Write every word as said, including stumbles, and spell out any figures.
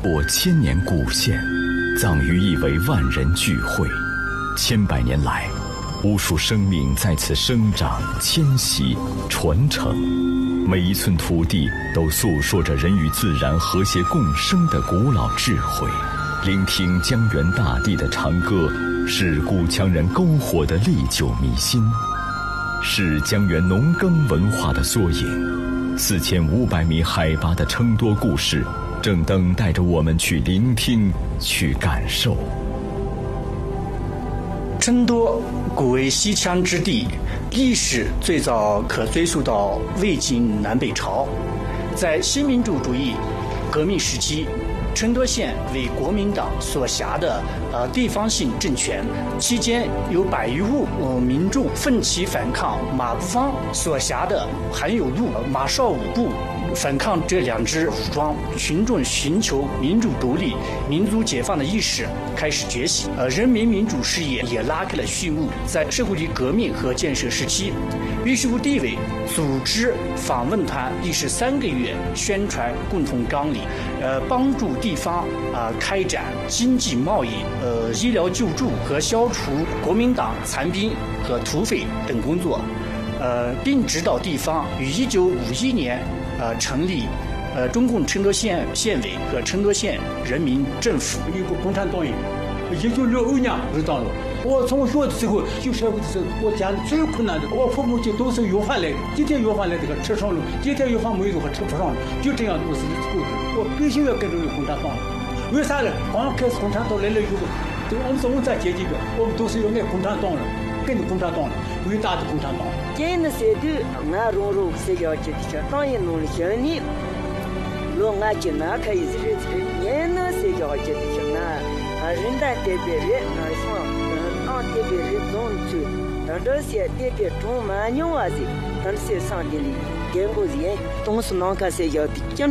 过千年古县，葬于一为万人聚会。千百年来，无数生命在此生长、迁徙、传承，每一寸土地都诉说着人与自然和谐共生的古老智慧。聆听江源大地的长歌，是古羌人篝火的历久弥新，是江源农耕文化的缩影。四千五百米海拔的成多故事，正等待着我们去聆听、去感受。 成都古为西羌之地，历史最早可追溯到魏晋南北朝。在新民主主义革命时期，成都县为国民党所辖的呃地方性政权，期间有百余户呃民众奋起反抗马步芳所辖的韩有路、马绍武部反抗这两支武装，群众寻求民主独立、民族解放的意识开始觉醒，呃，人民民主事业也拉开了序幕。在社会主义革命和建设时期，豫西部地委组织访问团历时三个月，宣传共同纲领，呃，帮助地方啊、呃、开展经济贸易、呃医疗救助和消除国民党残兵和土匪等工作，呃，并指导地方于一九五一年。呃，成立呃中共成都县县委和成都县人民政府。 一个共产党员，一九六二年入党了。我从小的时候就社会的时候，我家里最困难的，我父母亲都是要饭来的，今天要饭来这个吃上了，今天要饭没有还吃不上了，就这样我是过我必须要跟着共产党。为啥呢？刚开始共产党来了以后，我们怎么在阶级的，我们都是要爱共产党的。跟着共产党了，伟大的共产党。 今的时代，俺融入社交阶级，当然努力学习。若俺今那开始日子，年那社交阶级那，啊人大代表人那什么，啊代表人总处，但这些代表中蛮牛啊子，但是上的里，全部人都是那个社交的。